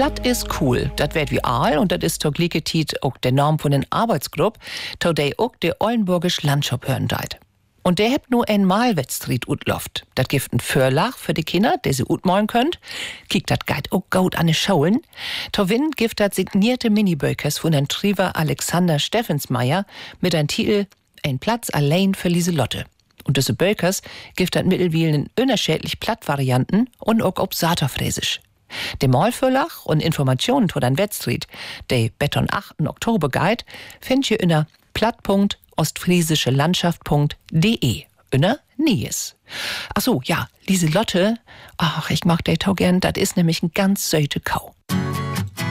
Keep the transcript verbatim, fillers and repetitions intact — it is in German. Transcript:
Platt ist cool, das wird wie all und das ist doch gleichzeitig auch der Norm von den Arbeitsgruppe, to der auch der Ollenburgisch Landschap hören deit. Und der hebt nur einmal Wettstried utloft. Dat gibt ein Förlach für die Kinder, der sie utmalen könnt. Kiekt dat geit auch gut an die Schauen. To win gibt dat signierte Minibökers von den Triver Alexander Steffensmeier mit ein Titel Ein Platz allein für Lieselotte. Und diese Bökers gibt dat mittelwielen unerschädlich Plattvarianten und auch ob Saterfräsisch. De Malförlach und Informationen zu den Wettstried, de Beton achten Oktober Guide, findet ihr in der platt.de ostfriesische Landschaft punkt de. Inner Nies. Ach so, ja, Lieselotte, ach, ich mag die Tau gern, das ist nämlich ein ganz söte Kau.